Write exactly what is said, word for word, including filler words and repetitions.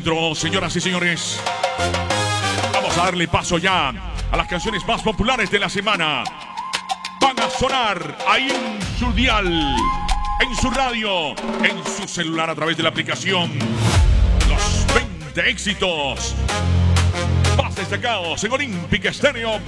adentro, señoras y señores. Vamos a darle paso ya a las canciones más populares de la semana. Van a sonar ahí en su dial, en su radio, en su celular a través de la aplicación. Los veinte éxitos más destacados en Olímpica Estéreo.